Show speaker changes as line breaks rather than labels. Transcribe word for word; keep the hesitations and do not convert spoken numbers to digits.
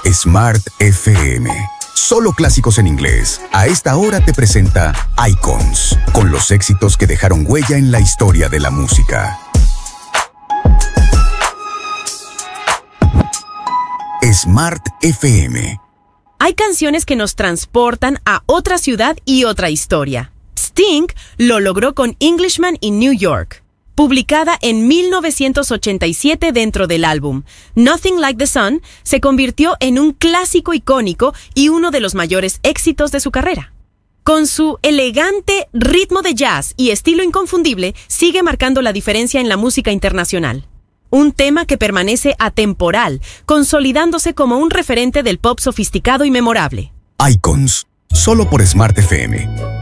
Smart F M. Solo clásicos en inglés. A esta hora te presenta Icons, con los éxitos que dejaron huella en la historia de la música. Smart F M.
Hay canciones que nos transportan a otra ciudad y otra historia. Sting lo logró con Englishman in New York, publicada en mil novecientos ochenta y siete dentro del álbum. Nothing Like the Sun se convirtió en un clásico icónico y uno de los mayores éxitos de su carrera. Con su elegante ritmo de jazz y estilo inconfundible, sigue marcando la diferencia en la música internacional. Un tema que permanece atemporal, consolidándose como un referente del pop sofisticado y memorable.
Icons, solo por Smart F M.